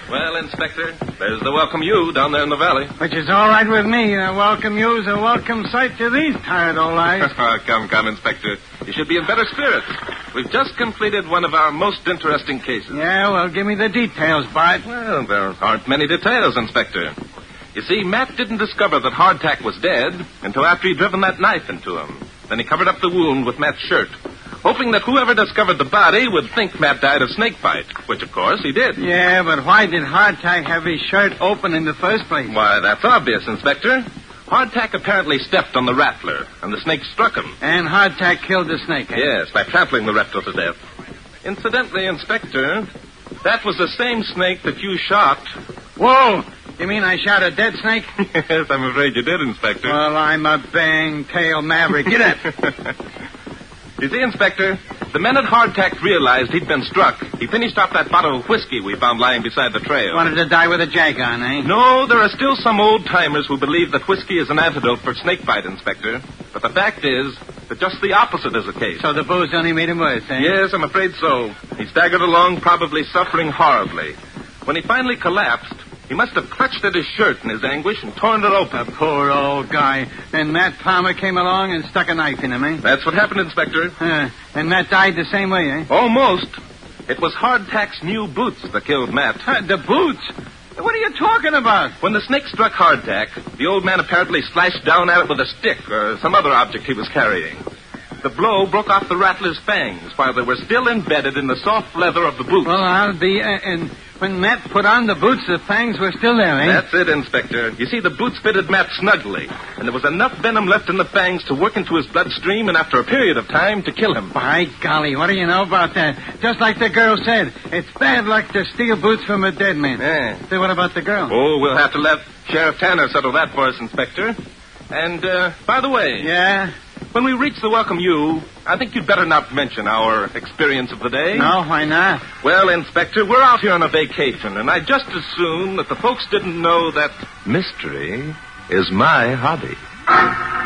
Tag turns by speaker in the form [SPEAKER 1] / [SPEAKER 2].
[SPEAKER 1] Well, Inspector, there's the Welcome U down there in the valley.
[SPEAKER 2] Which is all right with me. Welcome U's a welcome sight to these tired old eyes.
[SPEAKER 1] Come, Inspector. You should be in better spirits. We've just completed one of our most interesting cases.
[SPEAKER 2] Yeah, well, give me the details, Bart.
[SPEAKER 1] Well, there aren't many details, Inspector. You see, Matt didn't discover that Hardtack was dead until after he'd driven that knife into him. Then he covered up the wound with Matt's shirt, hoping that whoever discovered the body would think Matt died of snake bite, which, of course, he did.
[SPEAKER 2] Yeah, but why did Hardtack have his shirt open in the first place?
[SPEAKER 1] Why, that's obvious, Inspector. Hardtack apparently stepped on the rattler, and the snake struck him.
[SPEAKER 2] And Hardtack killed the snake, eh?
[SPEAKER 1] Yes, by trampling the reptile to death. Incidentally, Inspector, that was the same snake that you shot.
[SPEAKER 2] Whoa! You mean I shot a dead snake?
[SPEAKER 1] Yes, I'm afraid you did, Inspector.
[SPEAKER 2] Well, I'm a bang-tail maverick. Get up!
[SPEAKER 1] You see, Inspector, the minute Hardtack realized he'd been struck, he finished off that bottle of whiskey we found lying beside the trail.
[SPEAKER 2] Wanted to die with a jag on, eh?
[SPEAKER 1] No, there are still some old-timers who believe that whiskey is an antidote for snake bite, Inspector. But the fact is that just the opposite is the case.
[SPEAKER 2] So the booze only made him worse, eh?
[SPEAKER 1] Yes, I'm afraid so. He staggered along, probably suffering horribly. When he finally collapsed, he must have clutched at his shirt in his anguish and torn it open.
[SPEAKER 2] The poor old guy. Then Matt Palmer came along and stuck a knife in him, eh?
[SPEAKER 1] That's what happened, Inspector.
[SPEAKER 2] And Matt died the same way, eh?
[SPEAKER 1] Almost. It was Hardtack's new boots that killed Matt.
[SPEAKER 2] The boots? What are you talking about?
[SPEAKER 1] When the snake struck Hardtack, the old man apparently slashed down at it with a stick or some other object he was carrying. The blow broke off the rattler's fangs while they were still embedded in the soft leather of the boots.
[SPEAKER 2] Well, and when Matt put on the boots, the fangs were still there, eh?
[SPEAKER 1] That's it, Inspector. You see, the boots fitted Matt snugly, and there was enough venom left in the fangs to work into his bloodstream and after a period of time to kill him.
[SPEAKER 2] By golly, what do you know about that? Just like the girl said, it's bad luck to steal boots from a dead man.
[SPEAKER 1] Yeah.
[SPEAKER 2] Say, what about the girl?
[SPEAKER 1] Oh, we'll have to let Sheriff Tanner settle that for us, Inspector. And, by the way...
[SPEAKER 2] Yeah?
[SPEAKER 1] When we reach the Welcome U, I think you'd better not mention our experience of the day.
[SPEAKER 2] No, why not?
[SPEAKER 1] Well, Inspector, we're out here on a vacation, and I'd just as soon that the folks didn't know that mystery is my hobby.